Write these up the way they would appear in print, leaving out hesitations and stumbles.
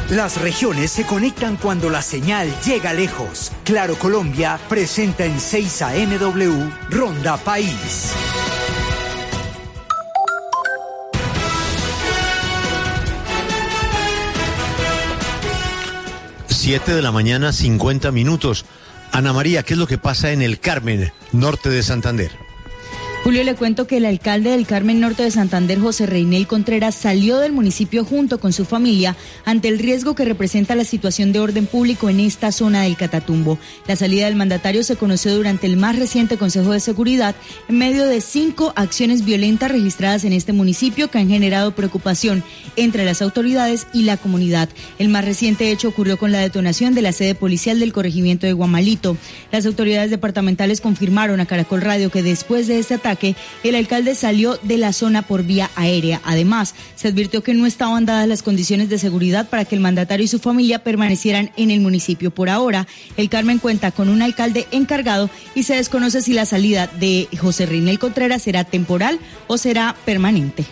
Las regiones se conectan cuando la señal llega lejos. Claro Colombia presenta en 6 AMW Ronda País. Siete de la mañana, 50 minutos. Ana María, ¿qué es lo que pasa en el Carmen, norte de Santander? Julio, le cuento que el alcalde del Carmen Norte de Santander, José Reinel Contreras, salió del municipio junto con su familia ante el riesgo que representa la situación de orden público en esta zona del Catatumbo. La salida del mandatario se conoció durante el más reciente Consejo de Seguridad en medio de 5 acciones violentas registradas en este municipio que han generado preocupación entre las autoridades y la comunidad. El más reciente hecho ocurrió con la detonación de la sede policial del corregimiento de Guamalito. Las autoridades departamentales confirmaron a Caracol Radio que después de este ataque el alcalde salió de la zona por vía aérea. Además, se advirtió que no estaban dadas las condiciones de seguridad para que el mandatario y su familia permanecieran en el municipio. Por ahora, el Carmen cuenta con un alcalde encargado y se desconoce si la salida de José Reinel Contreras será temporal o será permanente.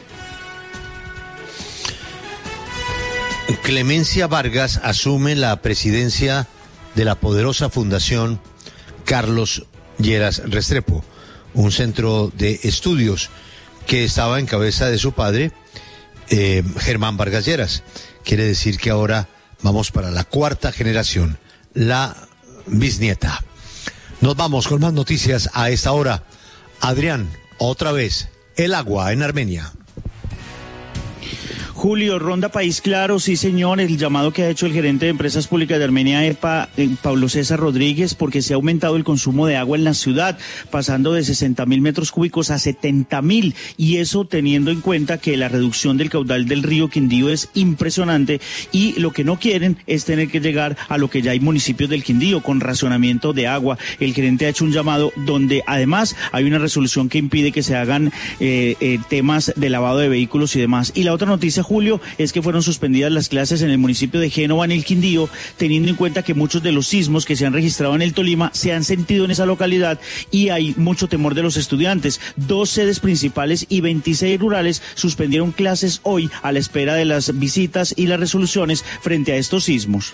Clemencia Vargas asume la presidencia de la poderosa Fundación Carlos Lleras Restrepo, un centro de estudios que estaba en cabeza de su padre, Germán Vargas Lleras. Quiere decir que ahora vamos para la 4ª generación, la bisnieta. Nos vamos con más noticias a esta hora. Adrián, otra vez, el agua en Armenia. Julio, Ronda País Claro, sí señor, el llamado que ha hecho el gerente de Empresas Públicas de Armenia, EPA, Pablo César Rodríguez, porque se ha aumentado el consumo de agua en la ciudad, pasando de 60.000 metros cúbicos a 70.000, y eso teniendo en cuenta que la reducción del caudal del río Quindío es impresionante, y lo que no quieren es tener que llegar a lo que ya hay municipios del Quindío, con racionamiento de agua. El gerente ha hecho un llamado donde además hay una resolución que impide que se hagan temas de lavado de vehículos y demás. Y la otra noticia, Julio, es que fueron suspendidas las clases en el municipio de Génova, en el Quindío, teniendo en cuenta que muchos de los sismos que se han registrado en el Tolima se han sentido en esa localidad y hay mucho temor de los estudiantes. 2 sedes principales y 26 rurales suspendieron clases hoy a la espera de las visitas y las resoluciones frente a estos sismos.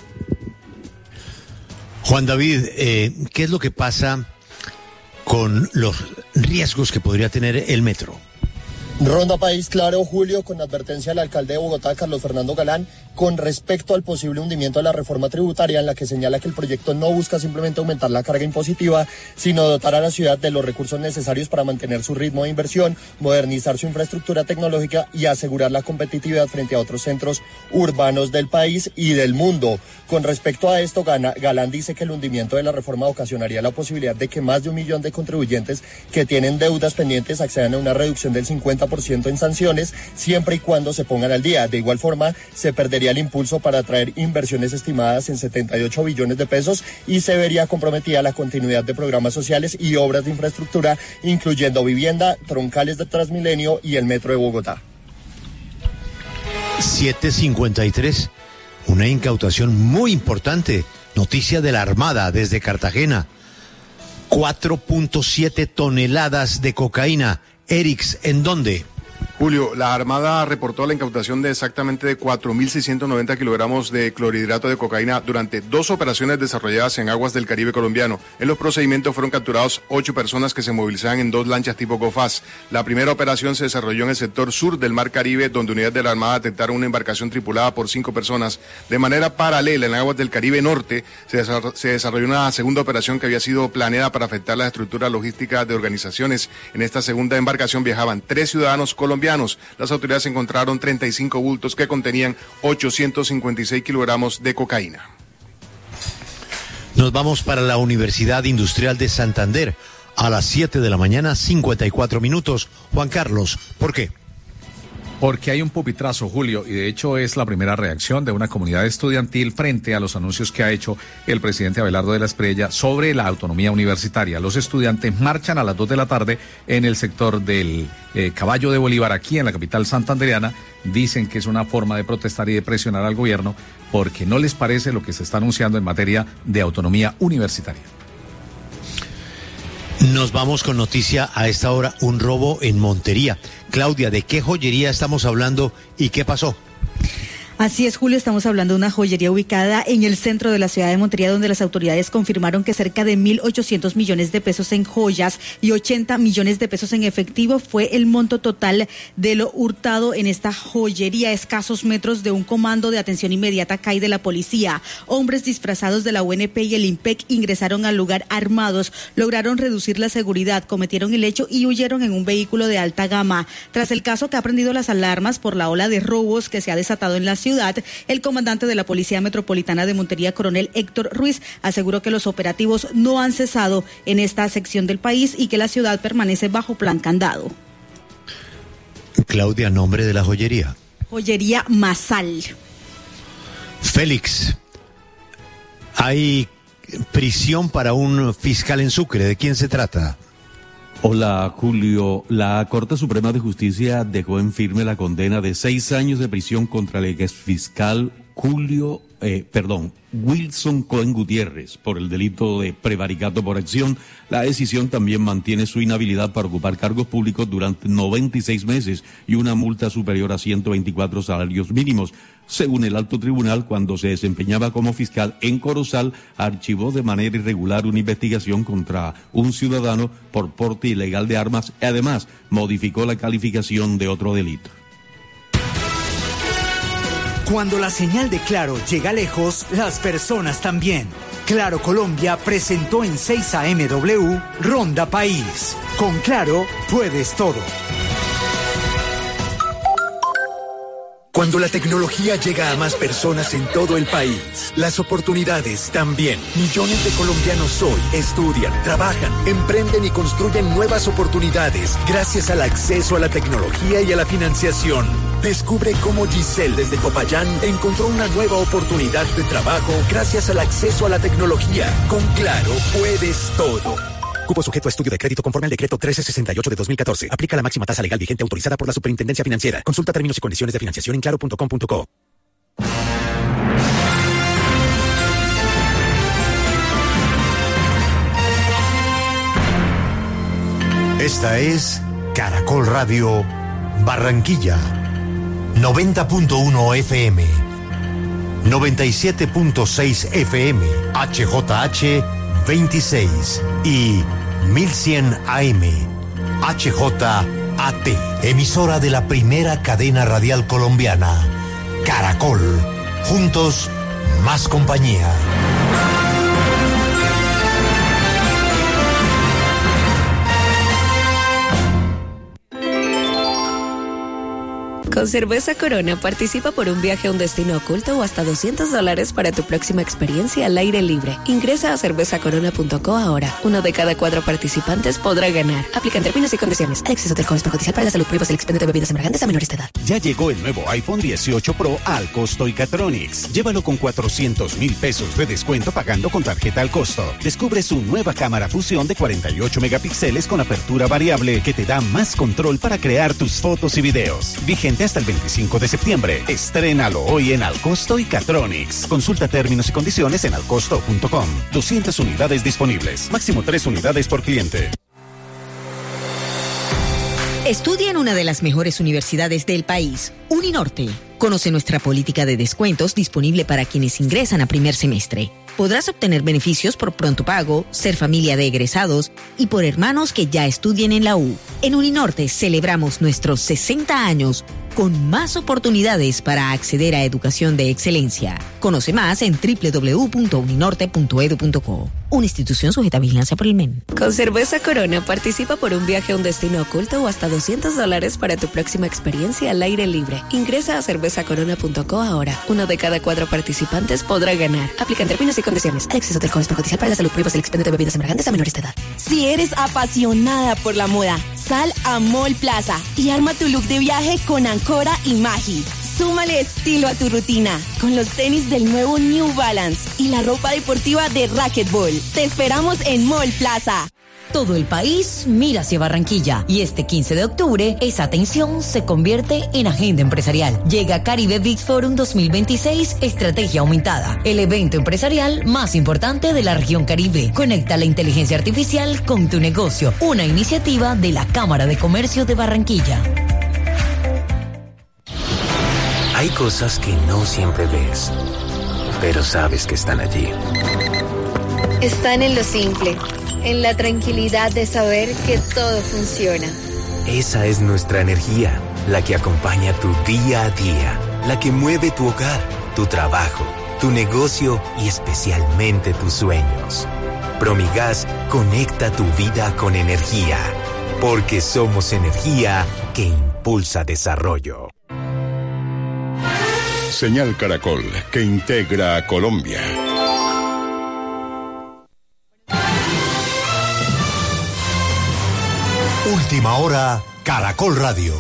Juan David, ¿qué es lo que pasa con los riesgos que podría tener el metro? Ronda País Claro, Julio, con advertencia del alcalde de Bogotá, Carlos Fernando Galán, con respecto al posible hundimiento de la reforma tributaria, en la que señala que el proyecto no busca simplemente aumentar la carga impositiva, sino dotar a la ciudad de los recursos necesarios para mantener su ritmo de inversión, modernizar su infraestructura tecnológica y asegurar la competitividad frente a otros centros urbanos del país y del mundo. Con respecto a esto, Galán dice que el hundimiento de la reforma ocasionaría la posibilidad de que más de 1 millón de contribuyentes que tienen deudas pendientes accedan a una reducción del 50% en sanciones, siempre y cuando se pongan al día. De igual forma, se perdería el impulso para atraer inversiones estimadas en 78 billones de pesos y se vería comprometida la continuidad de programas sociales y obras de infraestructura, incluyendo vivienda, troncales de Transmilenio y el metro de Bogotá. 7:53, una incautación muy importante, noticia de la Armada desde Cartagena. 4.7 toneladas de cocaína. Erix, ¿en dónde? Julio, la Armada reportó la incautación de exactamente de 4.690 kilogramos de clorhidrato de cocaína durante 2 operaciones desarrolladas en aguas del Caribe colombiano. En los procedimientos fueron capturados 8 personas que se movilizaban en 2 lanchas tipo GoFaz. La primera operación se desarrolló en el sector sur del Mar Caribe, donde unidades de la Armada detectaron una embarcación tripulada por 5 personas. De manera paralela, en aguas del Caribe norte, se desarrolló una segunda operación que había sido planeada para afectar la estructura logística de organizaciones. En esta segunda embarcación viajaban 3 ciudadanos colombianos. Las autoridades encontraron 35 bultos que contenían 856 kilogramos de cocaína. Nos vamos para la Universidad Industrial de Santander a las 7 de la mañana, 54 minutos. Juan Carlos, ¿por qué? Porque hay un pupitrazo, Julio, y de hecho es la primera reacción de una comunidad estudiantil frente a los anuncios que ha hecho el presidente Abelardo de la Espriella sobre la autonomía universitaria. Los estudiantes marchan a las 2 de la tarde en el sector del Caballo de Bolívar, aquí en la capital santandereana. Dicen que es una forma de protestar y de presionar al gobierno porque no les parece lo que se está anunciando en materia de autonomía universitaria. Nos vamos con noticia a esta hora, un robo en Montería. Claudia, ¿de qué joyería estamos hablando y qué pasó? Así es, Julio, estamos hablando de una joyería ubicada en el centro de la ciudad de Montería, donde las autoridades confirmaron que cerca de 1.800 millones de pesos en joyas y 80 millones de pesos en efectivo fue el monto total de lo hurtado en esta joyería, a escasos metros de un comando de atención inmediata CAI de la policía. Hombres disfrazados de la UNP y el IMPEC ingresaron al lugar armados, lograron reducir la seguridad, cometieron el hecho y huyeron en un vehículo de alta gama. Tras el caso que ha prendido las alarmas por la ola de robos que se ha desatado en la ciudad, el comandante de la Policía Metropolitana de Montería, coronel Héctor Ruiz, aseguró que los operativos no han cesado en esta sección del país y que la ciudad permanece bajo plan candado. Claudia, nombre de la joyería. Joyería Masal. Félix, hay prisión para un fiscal en Sucre. ¿De quién se trata? Hola, Julio. La Corte Suprema de Justicia dejó en firme la condena de 6 años de prisión contra el exfiscal Wilson Cohen Gutiérrez por el delito de prevaricato por acción. La decisión también mantiene su inhabilidad para ocupar cargos públicos durante 96 meses y una multa superior a 124 salarios mínimos. Según el alto tribunal, cuando se desempeñaba como fiscal en Corozal, archivó de manera irregular una investigación contra un ciudadano por porte ilegal de armas y además modificó la calificación de otro delito. Cuando la señal de Claro llega lejos, las personas también. Claro Colombia presentó en 6 AMW Ronda País. Con Claro puedes todo. Cuando la tecnología llega a más personas en todo el país, las oportunidades también. Millones de colombianos hoy estudian, trabajan, emprenden y construyen nuevas oportunidades gracias al acceso a la tecnología y a la financiación. Descubre cómo Giselle desde Popayán encontró una nueva oportunidad de trabajo gracias al acceso a la tecnología. Con Claro puedes todo. Cupo sujeto a estudio de crédito conforme al decreto 1368 de 2014. Aplica la máxima tasa legal vigente autorizada por la Superintendencia Financiera. Consulta términos y condiciones de financiación en claro.com.co. Esta es Caracol Radio Barranquilla. 90.1 FM. 97.6 FM. HJH 26 y 1100 AM, HJAT, emisora de la primera cadena radial colombiana, Caracol, juntos, más compañía. Con Cerveza Corona participa por un viaje a un destino oculto o hasta $200 para tu próxima experiencia al aire libre. Ingresa a cervezacorona.co ahora. 1 de cada 4 participantes podrá ganar. Aplican términos y condiciones. El exceso de alcohol es perjudicial para la salud. Prohíbas el expendio de bebidas embriagantes a menores de edad. Ya llegó el nuevo iPhone 18 Pro al costo Icatronics. Llévalo con 400,000 pesos de descuento pagando con tarjeta al costo. Descubre su nueva cámara fusión de 48 megapíxeles con apertura variable que te da más control para crear tus fotos y videos. Vigente hasta el 25 de septiembre. Estrénalo hoy en Alcosto y Catronics. Consulta términos y condiciones en alcosto.com. 200 unidades disponibles. Máximo 3 unidades por cliente. Estudia en una de las mejores universidades del país, Uninorte. Conoce nuestra política de descuentos disponible para quienes ingresan a primer semestre. Podrás obtener beneficios por pronto pago, ser familia de egresados y por hermanos que ya estudien en la U. En Uninorte celebramos nuestros 60 años con más oportunidades para acceder a educación de excelencia. Conoce más en www.uninorte.edu.co. Una institución sujeta a vigilancia por el MEN. Con Cerveza Corona participa por un viaje a un destino oculto o hasta $200 para tu próxima experiencia al aire libre. Ingresa a cervezacorona.co ahora. 1 de cada 4 participantes podrá ganar. Aplican términos y condiciones. El exceso de alcohol es perjudicial para la salud. Prohíbas el expendio de bebidas embriagantes a menores de edad. Si eres apasionada por la moda, sal a Mall Plaza y arma tu look de viaje con Ancora y Magi. Súmale estilo a tu rutina con los tenis del nuevo New Balance y la ropa deportiva de Racquetball. Te esperamos en Mall Plaza. Todo el país mira hacia Barranquilla y este 15 de octubre esa atención se convierte en agenda empresarial. Llega Caribe Big Forum 2026, Estrategia Aumentada, el evento empresarial más importante de la región Caribe. Conecta la inteligencia artificial con tu negocio, una iniciativa de la Cámara de Comercio de Barranquilla. Hay cosas que no siempre ves, pero sabes que están allí. Están en lo simple, en la tranquilidad de saber que todo funciona. Esa es nuestra energía, la que acompaña tu día a día, la que mueve tu hogar, tu trabajo, tu negocio y especialmente tus sueños. Promigas conecta tu vida con energía, porque somos energía que impulsa desarrollo. Señal Caracol, que integra a Colombia. Última hora, Caracol Radio.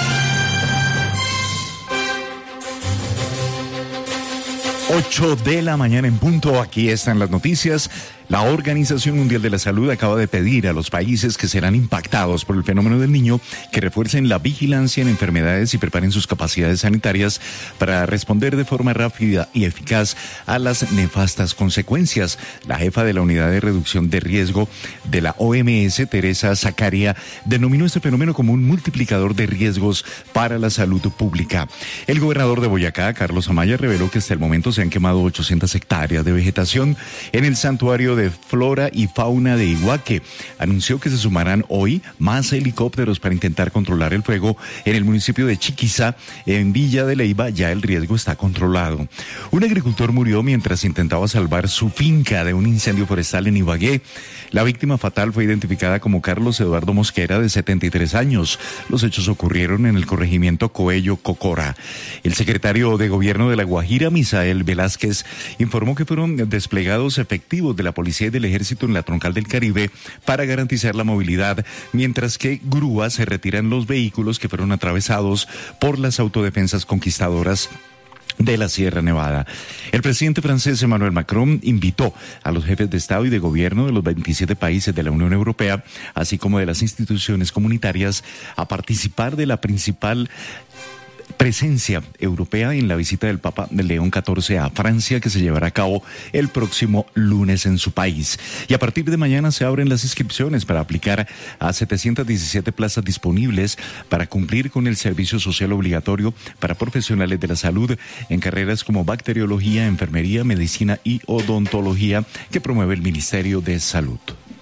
8 de la mañana en punto, aquí están las noticias. La Organización Mundial de la Salud acaba de pedir a los países que serán impactados por el fenómeno del Niño que refuercen la vigilancia en enfermedades y preparen sus capacidades sanitarias para responder de forma rápida y eficaz a las nefastas consecuencias. La jefa de la Unidad de Reducción de Riesgo de la OMS, Teresa Zakaria, denominó este fenómeno como un multiplicador de riesgos para la salud pública. El gobernador de Boyacá, Carlos Amaya, reveló que hasta el momento se han quemado 800 hectáreas de vegetación en el santuario de flora y fauna de Iguaque. Anunció que se sumarán hoy más helicópteros para intentar controlar el fuego en el municipio de Chiquiza. En Villa de Leyva ya el riesgo está controlado. Un agricultor murió mientras intentaba salvar su finca de un incendio forestal en Ibagué. La víctima fatal fue identificada como Carlos Eduardo Mosquera, de 73 años. Los hechos ocurrieron en el corregimiento Coello Cocora. El secretario de Gobierno de La Guajira, Misael Velázquez, informó que fueron desplegados efectivos de la Policía y del Ejército en la Troncal del Caribe para garantizar la movilidad, mientras que grúas se retiran los vehículos que fueron atravesados por las autodefensas conquistadoras de la Sierra Nevada. El presidente francés Emmanuel Macron invitó a los jefes de Estado y de Gobierno de los 27 países de la Unión Europea, así como de las instituciones comunitarias, a participar de la principal presencia europea en la visita del Papa León XIV a Francia, que se llevará a cabo el próximo lunes en su país. Y a partir de mañana se abren las inscripciones para aplicar a 717 plazas disponibles para cumplir con el servicio social obligatorio para profesionales de la salud en carreras como bacteriología, enfermería, medicina y odontología que promueve el Ministerio de Salud.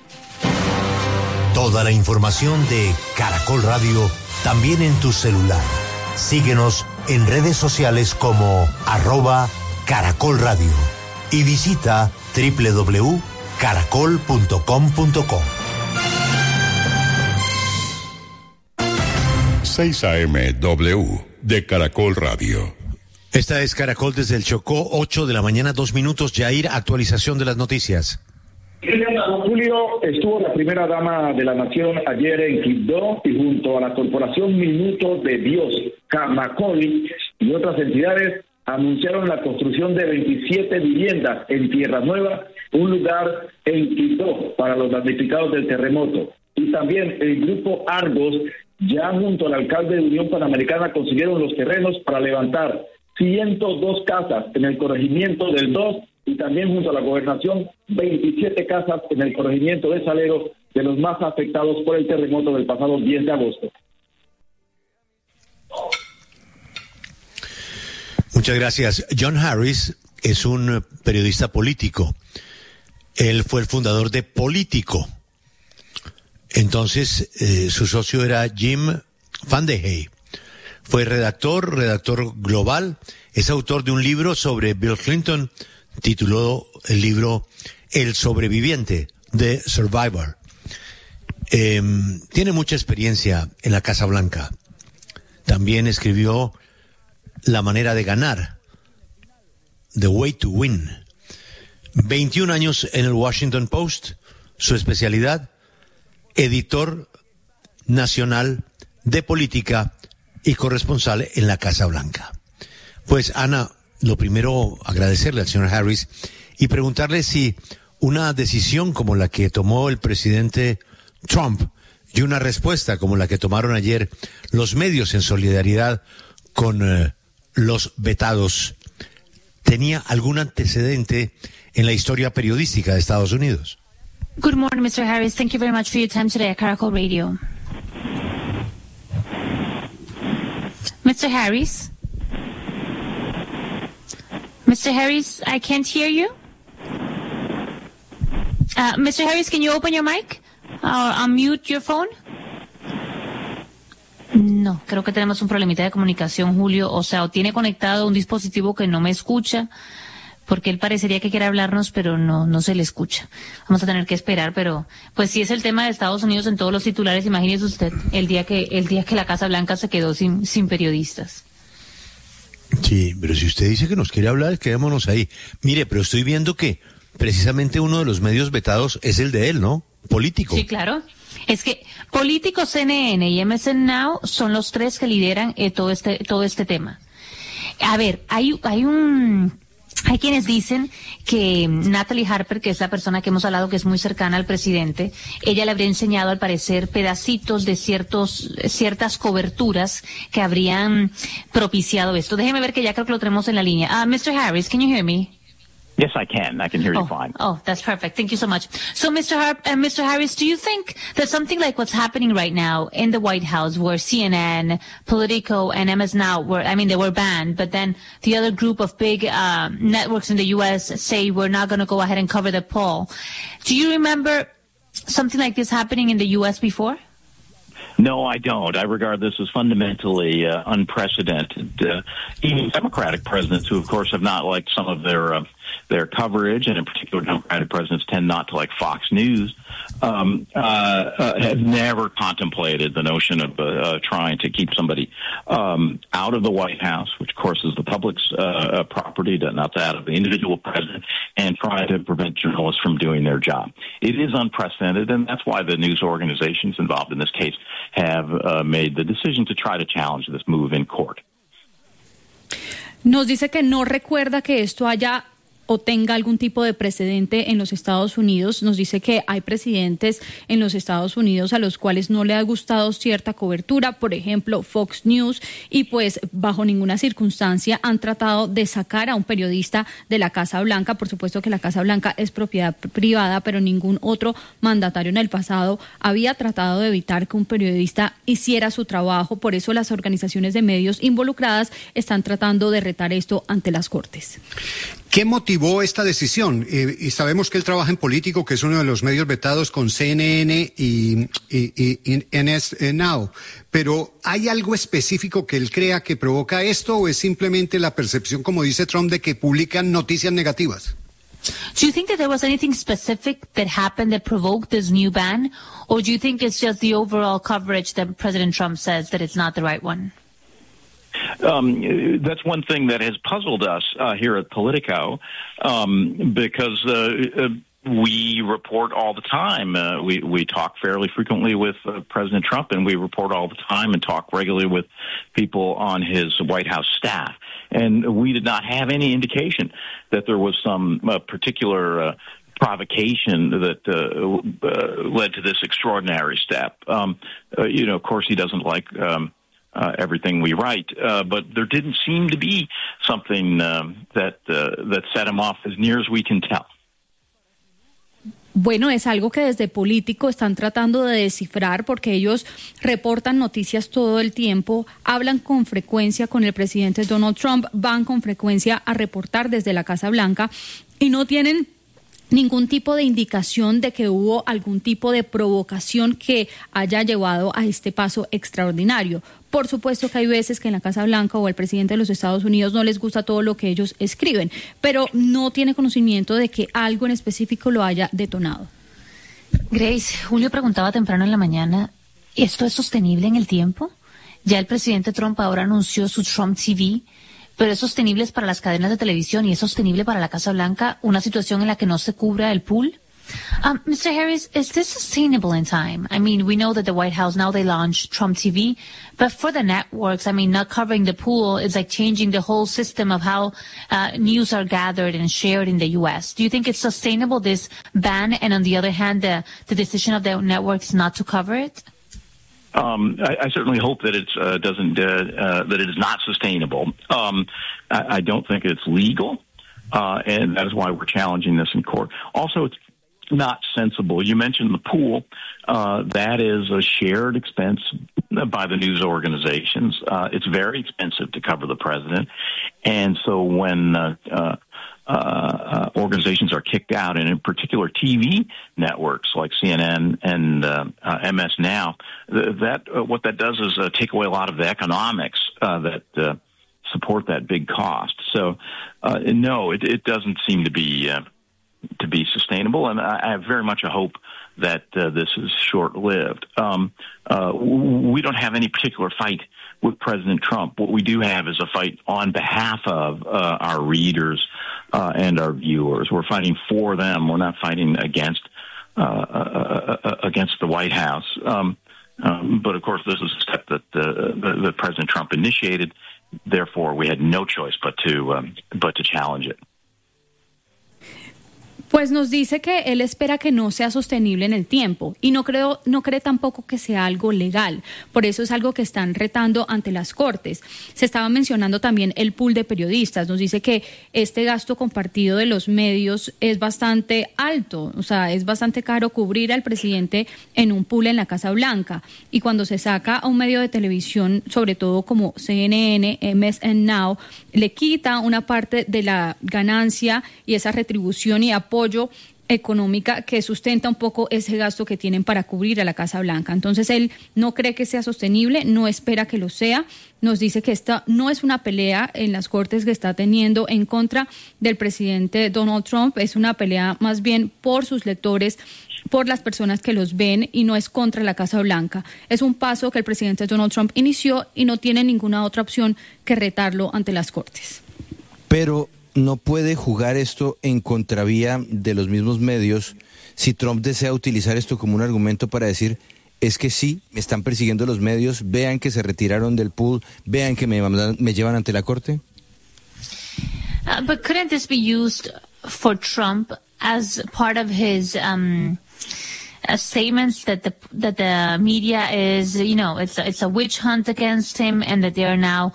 Toda la información de Caracol Radio también en tu celular. Síguenos en redes sociales como @Caracol Radio y visita www.caracol.com.co. 6 AM/W de Caracol Radio. Esta es Caracol desde el Chocó, 8 de la mañana, 2 minutos. Yair, actualización de las noticias. Julio, estuvo la primera dama de la nación ayer en Quibdó y junto a la Corporación Minuto de Dios, Camacoli y otras entidades anunciaron la construcción de 27 viviendas en Tierra Nueva, un lugar en Quibdó para los damnificados del terremoto. Y también el grupo Argos, ya junto al alcalde de Unión Panamericana, consiguieron los terrenos para levantar 102 casas en el corregimiento del 2 y también junto a la gobernación 27 casas en el corregimiento de Salero, de los más afectados por el terremoto del pasado 10 de agosto. Muchas gracias. John Harris es un periodista político. Él fue el fundador de Político. Entonces, su socio era Jim Vandehey. Fue redactor global. Es autor de un libro sobre Bill Clinton, tituló el libro El sobreviviente, The Survivor. Tiene mucha experiencia en la Casa Blanca. También escribió La manera de ganar, The Way to Win. 21 años en el Washington Post, su especialidad, editor nacional de política y corresponsal en la Casa Blanca. Pues, Ana, lo primero, agradecerle al señor Harris y preguntarle si una decisión como la que tomó el presidente Trump y una respuesta como la que tomaron ayer los medios en solidaridad con los vetados tenía algún antecedente en la historia periodística de Estados Unidos. Good morning, Mr. Harris. Thank you very much for your time today at Caracol Radio. Mr. Harris? Mr. Harris, I can't hear you. Mr. Harris, can you open your mic or unmute your phone? No, creo que tenemos un problemita de comunicación, Julio. O sea, o tiene conectado un dispositivo que no me escucha, porque él parecería que quiere hablarnos, pero no se le escucha. Vamos a tener que esperar, pero pues sí es el tema de Estados Unidos en todos los titulares. Imagínese usted el día que la Casa Blanca se quedó sin periodistas. Sí, pero si usted dice que nos quiere hablar, quedémonos ahí. Mire, pero estoy viendo que precisamente uno de los medios vetados es el de él, ¿no? Político. Sí, claro. Es que Político, CNN y MSN Now son los tres que lideran todo este tema. A ver, hay quienes dicen que Natalie Harper, que es la persona que hemos hablado que es muy cercana al presidente, ella le habría enseñado al parecer pedacitos de ciertas coberturas que habrían propiciado esto. Déjeme ver que ya creo que lo tenemos en la línea. Mr. Harris, can you hear me? Yes, I can. I can hear you fine. Oh, that's perfect. Thank you so much. So, Mr. Harris, do you think that something like what's happening right now in the White House, where CNN, Politico, and MS Now they were banned, but then the other group of big networks in the U.S. say we're not going to go ahead and cover the poll. Do you remember something like this happening in the U.S. before? No, I don't. I regard this as fundamentally unprecedented. Even Democratic presidents, who of course have not liked some of their coverage, and in particular Democratic presidents tend not to like Fox News, have never contemplated the notion of trying to keep somebody out of the White House, which of course is the public's property, not that of the individual president, and trying to prevent journalists from doing their job. It is unprecedented, and that's why the news organizations involved in this case have made the decision to try to challenge this move in court. Nos dice que no recuerda que esto haya o tenga algún tipo de precedente en los Estados Unidos. Nos dice que hay presidentes en los Estados Unidos a los cuales no le ha gustado cierta cobertura, por ejemplo Fox News, y pues bajo ninguna circunstancia han tratado de sacar a un periodista de la Casa Blanca. Por supuesto que la Casa Blanca es propiedad privada, pero ningún otro mandatario en el pasado había tratado de evitar que un periodista hiciera su trabajo. Por eso las organizaciones de medios involucradas están tratando de retar esto ante las Cortes. ¿Qué motivó esta decisión? Y sabemos que él trabaja en Político, que es uno de los medios vetados con CNN y MS Now. Pero ¿hay algo específico que él crea que provoca esto o es simplemente la percepción, como dice Trump, de que publican noticias negativas? Do you think that there was anything specific that happened that provoked this new ban, or do you think it's just the overall coverage that President Trump says that it's not the right one? That's one thing that has puzzled us here at Politico, because we report all the time. We talk fairly frequently with President Trump, and we report all the time and talk regularly with people on his White House staff. And we did not have any indication that there was some particular provocation that led to this extraordinary step. Of course, he doesn't like everything we write, but there didn't seem to be something that set him off as near as we can tell. Bueno, es algo que desde Político están tratando de descifrar porque ellos reportan noticias todo el tiempo, hablan con frecuencia con el presidente Donald Trump, van con frecuencia a reportar desde la Casa Blanca y no tienen ningún tipo de indicación de que hubo algún tipo de provocación que haya llevado a este paso extraordinario. Por supuesto que hay veces que en la Casa Blanca o el presidente de los Estados Unidos no les gusta todo lo que ellos escriben, pero no tiene conocimiento de que algo en específico lo haya detonado. Grace, Julio preguntaba temprano en la mañana, ¿esto es sostenible en el tiempo? Ya el presidente Trump ahora anunció su Trump TV, pero es sostenible para las cadenas de televisión y es sostenible para la Casa Blanca, una situación en la que no se cubra el pool. Mr. Harris, is this sustainable in time? I mean, we know that the White House, now they launched Trump TV, but for the networks, I mean, not covering the pool is like changing the whole system of how news are gathered and shared in the U.S. Do you think it's sustainable, this ban, and on the other hand, the decision of the networks not to cover it? I certainly hope that it that it is not sustainable. I don't think it's legal, and that is why we're challenging this in court. Also, it's not sensible. You mentioned the pool. That is a shared expense by the news organizations. It's very expensive to cover the president, and so when organizations are kicked out, and in particular TV networks like CNN and MS Now, what that does is take away a lot of the economics that support that big cost. So, no, it doesn't seem to be sustainable, and I have very much a hope that this is short-lived. We don't have any particular fight with President Trump. What we do have is a fight on behalf of our readers and our viewers. We're fighting for them. We're not fighting against the White House. But of course, this is a step that President Trump initiated. Therefore, we had no choice but to challenge it. Pues nos dice que él espera que no sea sostenible en el tiempo y no cree tampoco que sea algo legal. Por eso es algo que están retando ante las Cortes. Se estaba mencionando también el pool de periodistas. Nos dice que este gasto compartido de los medios es bastante alto, o sea, es bastante caro cubrir al presidente en un pool en la Casa Blanca. Y cuando se saca a un medio de televisión, sobre todo como CNN, MS Now, le quita una parte de la ganancia y esa retribución y apoyo económica que sustenta un poco ese gasto que tienen para cubrir a la Casa Blanca. Entonces él no cree que sea sostenible, no espera que lo sea. Nos dice que esta no es una pelea en las Cortes que está teniendo en contra del presidente Donald Trump, es una pelea más bien por sus lectores, por las personas que los ven, y no es contra la Casa Blanca. Es un paso que el presidente Donald Trump inició y no tiene ninguna otra opción que retarlo ante las Cortes. Pero no puede jugar esto en contravía de los mismos medios si Trump desea utilizar esto como un argumento para decir, es que sí, me están persiguiendo los medios, vean que se retiraron del pool, vean que me llevan ante la corte. But couldn't this be used for Trump as part of his statements that the media is, it's a witch hunt against him, and that they are now,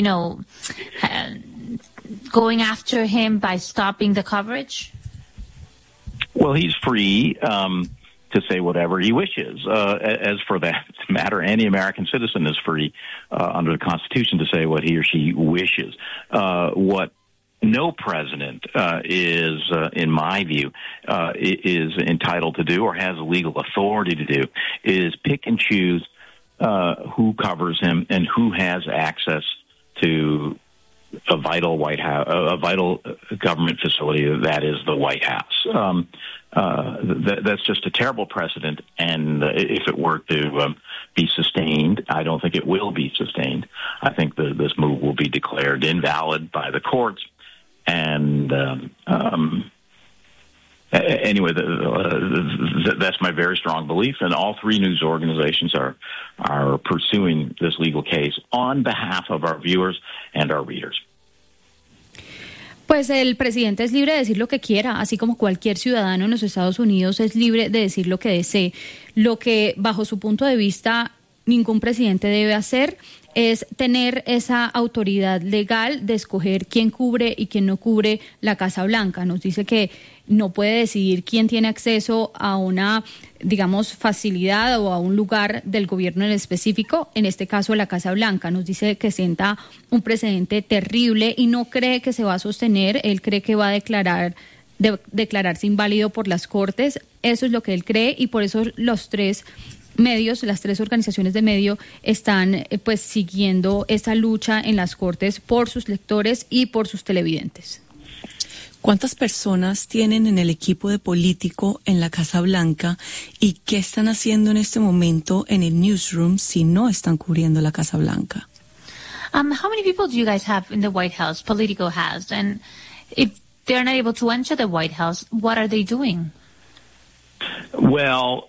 going after him by stopping the coverage? Well, he's free to say whatever he wishes. As for that matter, any American citizen is free under the Constitution to say what he or she wishes. What no president is, in my view, is entitled to do or has legal authority to do is pick and choose who covers him and who has access to a vital White House, a vital government facility that is the White House. That's just a terrible precedent, and if it were to be sustained, I don't think it will be sustained. I think this move will be declared invalid by the courts, and anyway, that's my very strong belief, and all three news organizations are pursuing this legal case on behalf of our viewers and our readers. Pues el presidente es libre de decir lo que quiera, así como cualquier ciudadano en los Estados Unidos es libre de decir lo que desee. Lo que, bajo su punto de vista, ningún presidente debe hacer es tener esa autoridad legal de escoger quién cubre y quién no cubre la Casa Blanca. Nos dice que no puede decidir quién tiene acceso a una, digamos, facilidad o a un lugar del gobierno en específico, en este caso la Casa Blanca. Nos dice que sienta un precedente terrible y no cree que se va a sostener. Él cree que va a declararse inválido por las Cortes. Eso es lo que él cree, y por eso los tres medios, las tres organizaciones de medio están pues siguiendo esa lucha en las Cortes por sus lectores y por sus televidentes. ¿Cuántas personas tienen en el equipo de político en la Casa Blanca y qué están haciendo en este momento en el newsroom si no están cubriendo la Casa Blanca? How many people do you guys have in the White House? Politico has, and if they're not able to enter the White House, what are they doing? Well,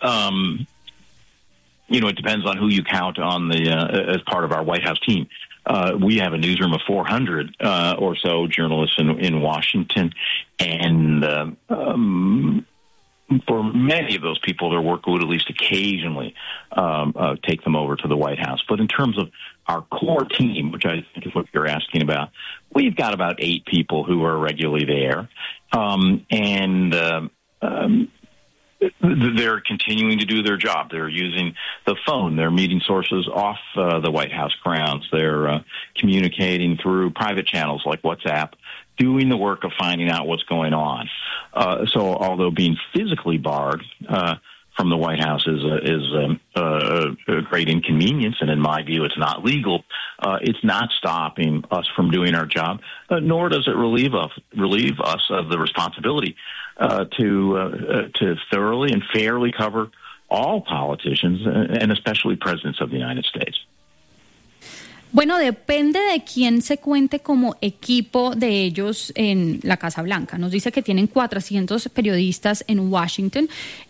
it depends on who you count on as part of our White House team. We have a newsroom of 400 or so journalists in Washington, and for many of those people, their work would at least occasionally take them over to the White House. But in terms of our core team, which I think is what you're asking about, we've got about 8 people who are regularly there, they're continuing to do their job. They're using the phone. They're meeting sources off the White House grounds. They're communicating through private channels like WhatsApp, doing the work of finding out what's going on. So although being physically barred from the White House is a great inconvenience, and in my view it's not legal, it's not stopping us from doing our job, nor does it relieve us of the responsibility to thoroughly and fairly cover all politicians, and especially presidents of the United States. Bueno, depende de quién se cuente como equipo de ellos en la Casa Blanca. Nos dice que tienen 400 periodistas en Washington.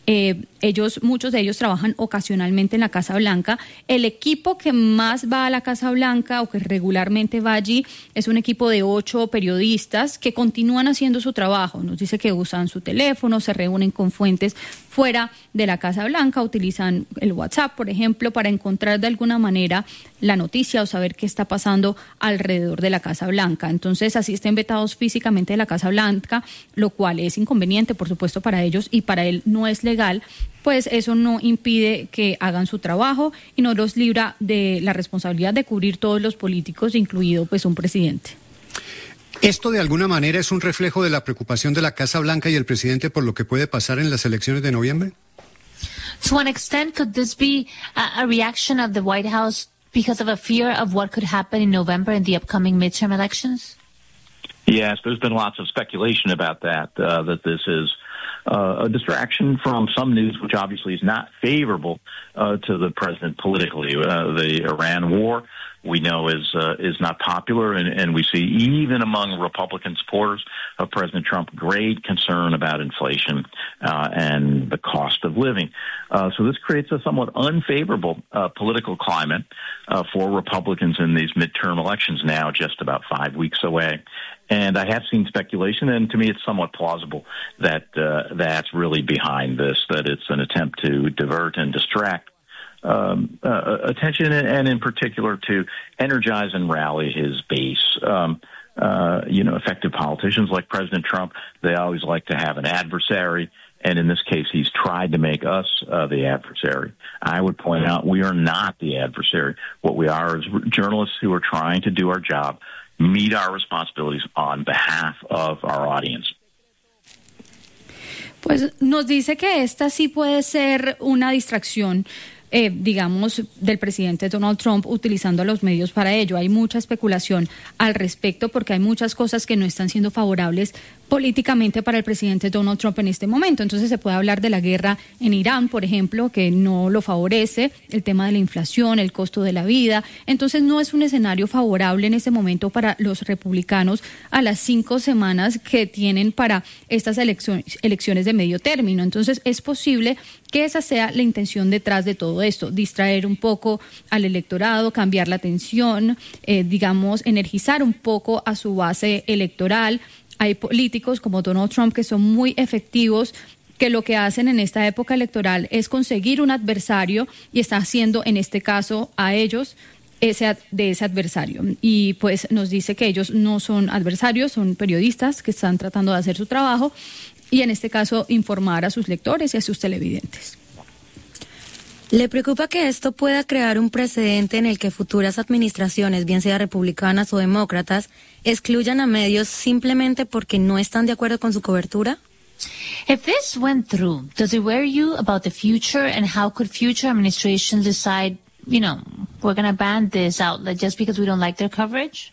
Muchos de ellos trabajan ocasionalmente en la Casa Blanca. El equipo que más va a la Casa Blanca o que regularmente va allí es un equipo de 8 periodistas que continúan haciendo su trabajo. Nos dice que usan su teléfono, se reúnen con fuentes fuera de la Casa Blanca, utilizan el WhatsApp, por ejemplo, para encontrar de alguna manera la noticia o saber qué está pasando alrededor de la Casa Blanca. Entonces, así estén vetados físicamente de la Casa Blanca, lo cual es inconveniente, por supuesto, para ellos, y para él no es legal, pues eso no impide que hagan su trabajo y no los libra de la responsabilidad de cubrir todos los políticos, incluido pues un presidente. ¿Esto de alguna manera es un reflejo de la preocupación de la Casa Blanca y el presidente por lo que puede pasar en las elecciones de noviembre? To an extent, could this be a reaction of the White House because of a fear of what could happen in November in the upcoming midterm elections? Yes, there's been lots of speculation about that this is a distraction from some news which obviously is not favorable to the president politically. The Iran war, we know, is not popular, and we see even among Republican supporters of President Trump great concern about inflation and the cost of living. So this creates a somewhat unfavorable political climate for Republicans in these midterm elections now just about 5 weeks away. And I have seen speculation, and to me it's somewhat plausible that that's really behind this, that it's an attempt to divert and distract attention, and in particular to energize and rally his base. Effective politicians like President Trump, they always like to have an adversary, and in this case he's tried to make us the adversary. I would point out we are not the adversary. What we are is journalists who are trying to do our job, meet our responsibilities on behalf of our audience. Pues nos dice que esta sí puede ser una distracción, digamos, del presidente Donald Trump utilizando los medios para ello. Hay mucha especulación al respecto porque hay muchas cosas que no están siendo favorables políticamente para el presidente Donald Trump en este momento. Entonces se puede hablar de la guerra en Irán, por ejemplo, que no lo favorece, el tema de la inflación, el costo de la vida. Entonces no es un escenario favorable en este momento para los republicanos a las 5 semanas que tienen para estas elecciones de medio término. Entonces es posible que esa sea la intención detrás de todo esto, distraer un poco al electorado, cambiar la atención, digamos, energizar un poco a su base electoral. Hay políticos como Donald Trump que son muy efectivos, que lo que hacen en esta época electoral es conseguir un adversario y está haciendo en este caso a ellos de ese adversario. Y pues nos dice que ellos no son adversarios, son periodistas que están tratando de hacer su trabajo y en este caso informar a sus lectores y a sus televidentes. ¿Le preocupa que esto pueda crear un precedente en el que futuras administraciones, bien sea republicanas o demócratas, excluyan a medios simplemente porque no están de acuerdo con su cobertura? If this went through, does it worry you about the future, and how could future administrations decide, we're going to ban this outlet just because we don't like their coverage?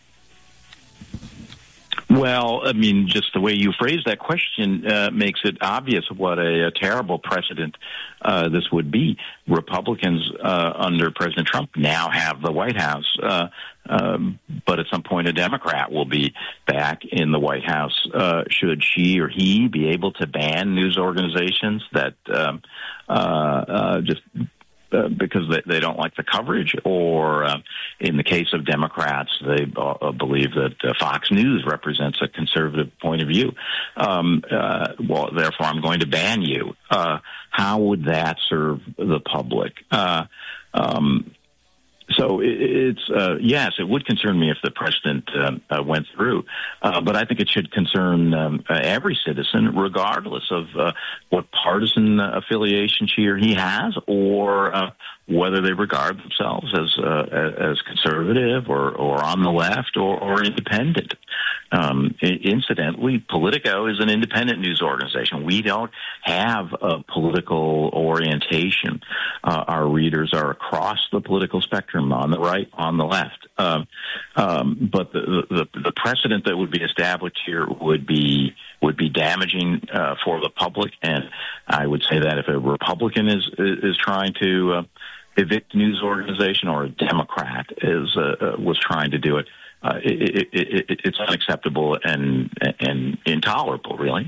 Well, I mean, just the way you phrased that question makes it obvious what a terrible precedent this would be. Republicans under President Trump now have the White House, but at some point a Democrat will be back in the White House. Should she or he be able to ban news organizations that just because they don't like the coverage, or in the case of Democrats, they believe that Fox News represents a conservative point of view. Well, therefore, I'm going to ban you. How would that serve the public? So it's yes, it would concern me if the precedent went through, but I think it should concern every citizen, regardless of what partisan affiliation she or he has, or whether they regard themselves as conservative or on the left or independent. Incidentally, Politico is an independent news organization. We don't have a political orientation. Our readers are across the political spectrum, on the right, on the left. But the precedent that would be established here would be damaging for the public. And I would say that if a Republican is trying to evict a news organization, or a Democrat was trying to do it, it's unacceptable and intolerable, really.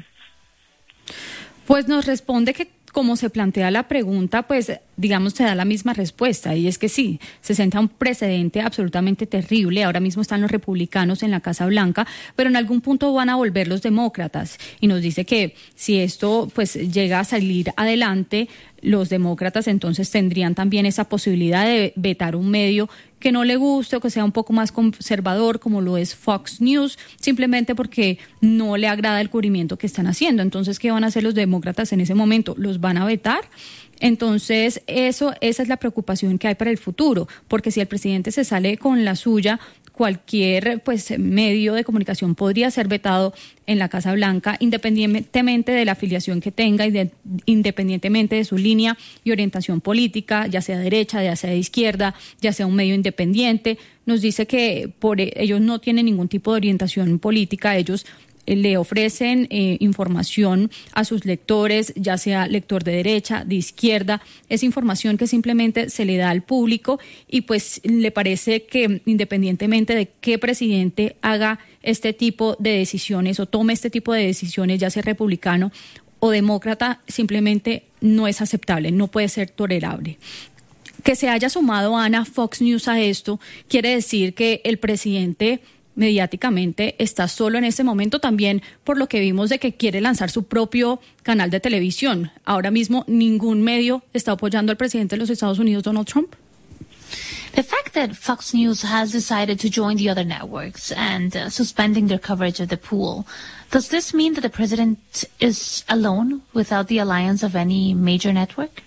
Pues nos responde que, como se plantea la pregunta, pues digamos se da la misma respuesta, y es que sí, se sienta un precedente absolutamente terrible. Ahora mismo están los republicanos en la Casa Blanca, pero en algún punto van a volver los demócratas, y nos dice que si esto pues llega a salir adelante, los demócratas entonces tendrían también esa posibilidad de vetar un medio que no le guste o que sea un poco más conservador, como lo es Fox News, simplemente porque no le agrada el cubrimiento que están haciendo. Entonces, ¿qué van a hacer los demócratas en ese momento? ¿Los van a vetar? Entonces, esa es la preocupación que hay para el futuro, porque si el presidente se sale con la suya, cualquier pues medio de comunicación podría ser vetado en la Casa Blanca, independientemente de la afiliación que tenga y independientemente de su línea y orientación política, ya sea derecha, ya sea de izquierda, ya sea un medio independiente. Nos dice que ellos no tienen ningún tipo de orientación política, ellos le ofrecen información a sus lectores, ya sea lector de derecha, de izquierda. Es información que simplemente se le da al público, y pues le parece que independientemente de qué presidente haga este tipo de decisiones o tome este tipo de decisiones, ya sea republicano o demócrata, simplemente no es aceptable, no puede ser tolerable. Que se haya sumado, Ana, Fox News a esto quiere decir que el presidente mediáticamente está solo en este momento, también por lo que vimos de que quiere lanzar su propio canal de televisión. Ahora mismo ningún medio está apoyando al presidente de los Estados Unidos, Donald Trump. The fact that Fox News has decided to join the other networks and suspending their coverage of the pool, does this mean that the president is alone without the alliance of any major network?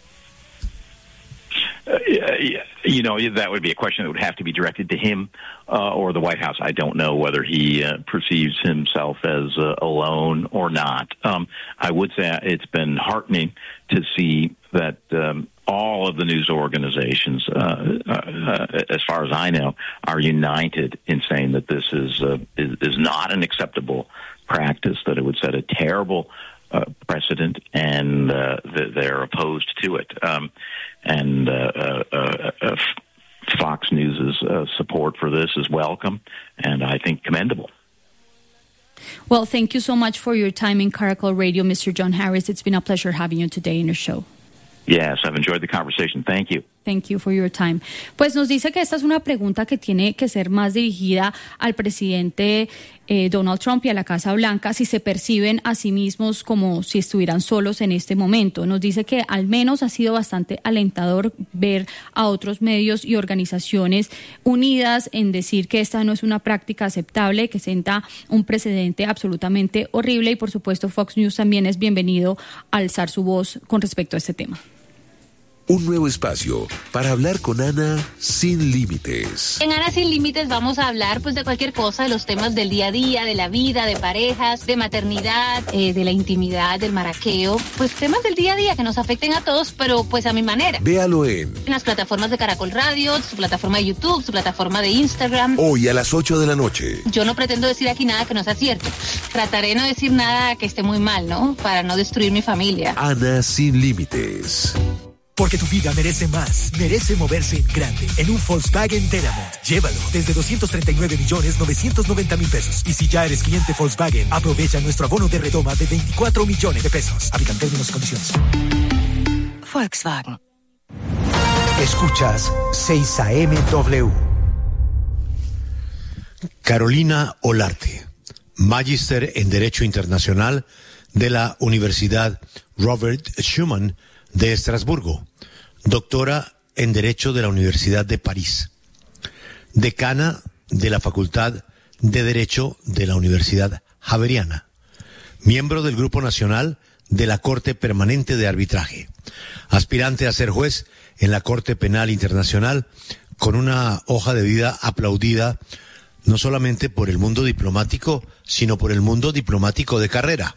You know, that would be a question that would have to be directed to him or the White House. I don't know whether he perceives himself as alone or not. I would say it's been heartening to see that all of the news organizations, as far as I know, are united in saying that this is not an acceptable practice, that it would set a terrible precedent, and they're opposed to it. Fox News' support for this is welcome, and I think commendable. Well, thank you so much for your time in Caracol Radio, Mr. John Harris. It's been a pleasure having you today in your show. Yes, I've enjoyed the conversation. Thank you. Thank you for your time. Pues nos dice que esta es una pregunta que tiene que ser más dirigida al presidente Donald Trump y a la Casa Blanca, si se perciben a sí mismos como si estuvieran solos en este momento. Nos dice que al menos ha sido bastante alentador ver a otros medios y organizaciones unidas en decir que esta no es una práctica aceptable, que sienta un precedente absolutamente horrible, y por supuesto Fox News también es bienvenido a alzar su voz con respecto a este tema. Un nuevo espacio para hablar con Ana sin límites. En Ana Sin Límites vamos a hablar pues de cualquier cosa, de los temas del día a día, de la vida, de parejas, de maternidad, de la intimidad, del maraqueo, pues temas del día a día que nos afecten a todos, pero pues a mi manera. Véalo en las plataformas de Caracol Radio, su plataforma de YouTube, su plataforma de Instagram. Hoy a las 8 de la noche. Yo no pretendo decir aquí nada que no sea cierto. Trataré de no decir nada que esté muy mal, ¿no? Para no destruir mi familia. Ana Sin Límites. Porque tu vida merece más, merece moverse en grande, en un Volkswagen Dynamo. Llévalo desde 239.990.000 pesos. Y si ya eres cliente Volkswagen, aprovecha nuestro abono de redoma de 24 millones de pesos. Aplican términos y condiciones. Volkswagen. Escuchas 6am-W. Carolina Olarte, magíster en Derecho Internacional de la Universidad Robert Schuman de Estrasburgo, doctora en Derecho de la Universidad de París, decana de la Facultad de Derecho de la Universidad Javeriana, miembro del Grupo Nacional de la Corte Permanente de Arbitraje, aspirante a ser juez en la Corte Penal Internacional, con una hoja de vida aplaudida no solamente por el mundo diplomático, sino por el mundo diplomático de carrera.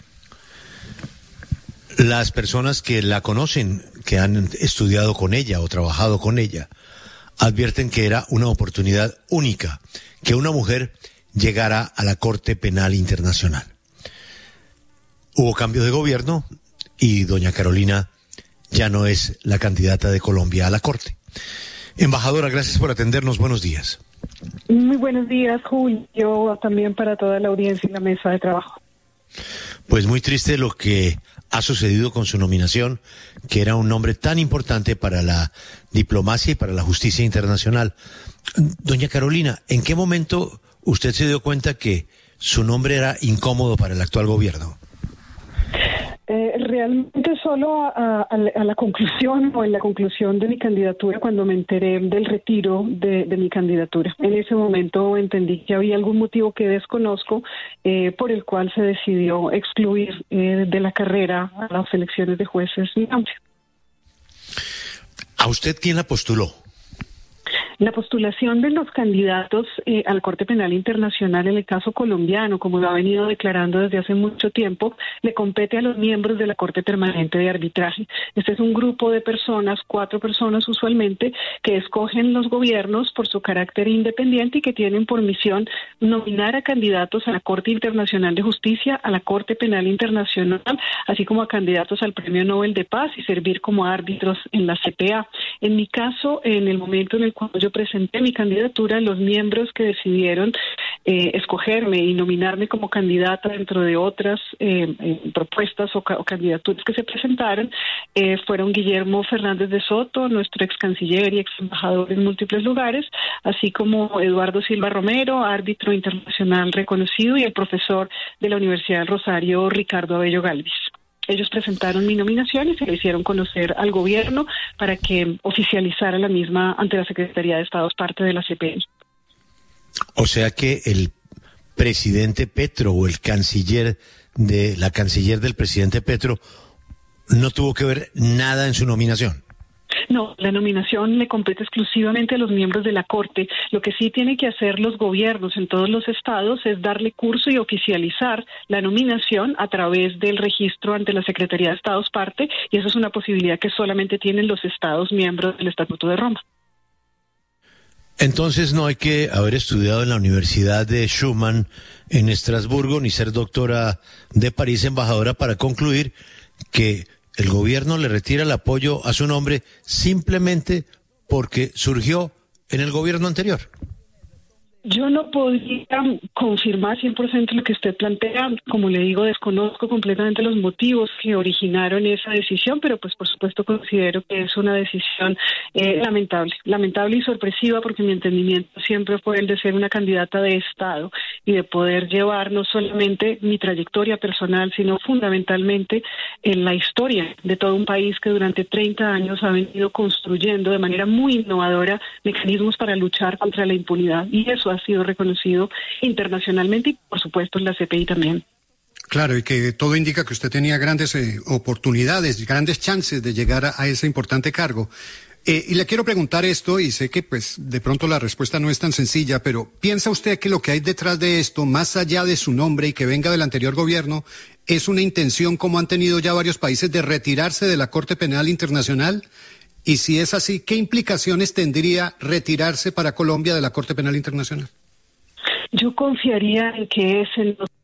Las personas que la conocen, que han estudiado con ella o trabajado con ella, advierten que era una oportunidad única que una mujer llegara a la Corte Penal Internacional. Hubo cambio de gobierno y doña Carolina ya no es la candidata de Colombia a la Corte. Embajadora, gracias por atendernos. Buenos días. Muy buenos días, Julio, también para toda la audiencia y la mesa de trabajo. Pues muy triste lo que ha sucedido con su nominación, que era un nombre tan importante para la diplomacia y para la justicia internacional. Doña Carolina, ¿en qué momento usted se dio cuenta que su nombre era incómodo para el actual gobierno? Realmente solo a la conclusión o en la conclusión de mi candidatura, cuando me enteré del retiro de mi candidatura. En ese momento entendí que había algún motivo que desconozco por el cual se decidió excluir de la carrera a las elecciones de jueces. ¿A usted quién la postuló? La postulación de los candidatos a la Corte Penal Internacional en el caso colombiano, como lo ha venido declarando desde hace mucho tiempo, le compete a los miembros de la Corte Permanente de Arbitraje. Este es un grupo de personas, 4 personas usualmente, que escogen los gobiernos por su carácter independiente y que tienen por misión nominar a candidatos a la Corte Internacional de Justicia, a la Corte Penal Internacional, así como a candidatos al Premio Nobel de Paz y servir como árbitros en la CPA. En mi caso, en el momento en el cual yo presenté mi candidatura, los miembros que decidieron escogerme y nominarme como candidata dentro de otras propuestas o candidaturas que se presentaron fueron Guillermo Fernández de Soto, nuestro ex canciller y ex embajador en múltiples lugares, así como Eduardo Silva Romero, árbitro internacional reconocido, y el profesor de la Universidad del Rosario, Ricardo Abello Galvis. Ellos presentaron mi nominación y se lo hicieron conocer al gobierno para que oficializara la misma ante la Secretaría de Estado, parte de la CPI. O sea que el presidente Petro o el canciller del presidente Petro no tuvo que ver nada en su nominación. No, la nominación le compete exclusivamente a los miembros de la Corte. Lo que sí tienen que hacer los gobiernos en todos los estados es darle curso y oficializar la nominación a través del registro ante la Secretaría de Estados parte, y eso es una posibilidad que solamente tienen los estados miembros del Estatuto de Roma. Entonces no hay que haber estudiado en la Universidad de Schumann en Estrasburgo ni ser doctora de París, embajadora, para concluir que el gobierno le retira el apoyo a su nombre simplemente porque surgió en el gobierno anterior. Yo no podría confirmar 100% lo que usted plantea. Como le digo, desconozco completamente los motivos que originaron esa decisión, pero pues por supuesto considero que es una decisión lamentable y sorpresiva, porque mi entendimiento siempre fue el de ser una candidata de Estado y de poder llevar no solamente mi trayectoria personal, sino fundamentalmente en la historia de todo un país que durante 30 años ha venido construyendo de manera muy innovadora mecanismos para luchar contra la impunidad, y eso ha sido reconocido internacionalmente y por supuesto en la CPI también. Claro, y que todo indica que usted tenía grandes oportunidades, grandes chances de llegar a ese importante cargo. Y le quiero preguntar esto, y sé que pues de pronto la respuesta no es tan sencilla, pero ¿piensa usted que lo que hay detrás de esto, más allá de su nombre y que venga del anterior gobierno, es una intención, como han tenido ya varios países, de retirarse de la Corte Penal Internacional? Y si es así, ¿qué implicaciones tendría retirarse para Colombia de la Corte Penal Internacional? Yo confiaría en que es en los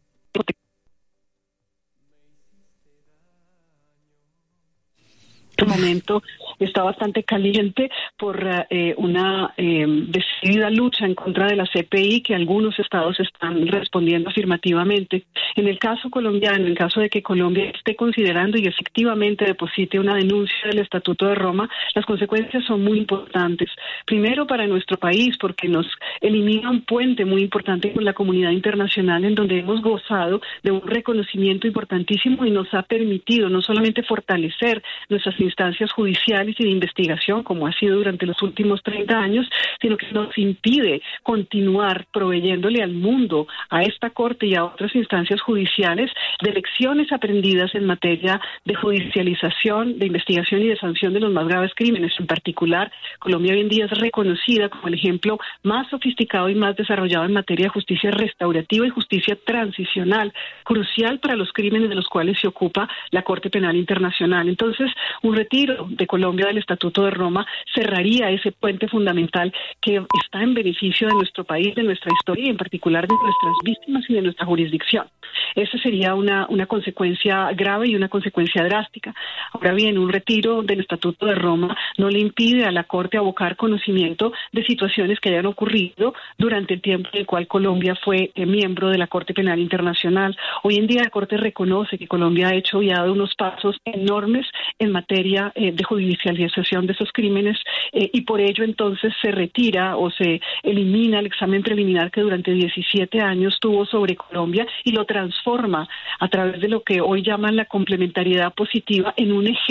momento está bastante caliente por una decidida lucha en contra de la CPI que algunos estados están respondiendo afirmativamente. En el caso colombiano, en caso de que Colombia esté considerando y efectivamente deposite una denuncia del Estatuto de Roma, las consecuencias son muy importantes. Primero para nuestro país, porque nos elimina un puente muy importante con la comunidad internacional, en donde hemos gozado de un reconocimiento importantísimo y nos ha permitido no solamente fortalecer nuestras instancias judiciales, análisis y de investigación, como ha sido durante los últimos 30 años, sino que nos impide continuar proveyéndole al mundo, a esta Corte y a otras instancias judiciales, de lecciones aprendidas en materia de judicialización, de investigación y de sanción de los más graves crímenes. En particular, Colombia hoy en día es reconocida como el ejemplo más sofisticado y más desarrollado en materia de justicia restaurativa y justicia transicional, crucial para los crímenes de los cuales se ocupa la Corte Penal Internacional. Entonces, un retiro de Colombia del Estatuto de Roma cerraría ese puente fundamental que está en beneficio de nuestro país, de nuestra historia y en particular de nuestras víctimas y de nuestra jurisdicción. Esa sería una consecuencia grave y una consecuencia drástica. Ahora bien, un retiro del Estatuto de Roma no le impide a la Corte abocar conocimiento de situaciones que hayan ocurrido durante el tiempo en el cual Colombia fue miembro de la Corte Penal Internacional. Hoy en día la Corte reconoce que Colombia ha hecho y ha dado unos pasos enormes en materia de judicialización de esos crímenes y por ello entonces se retira o se elimina el examen preliminar que durante 17 años tuvo sobre Colombia y lo transforma a través de lo que hoy llaman la complementariedad positiva en un ejemplo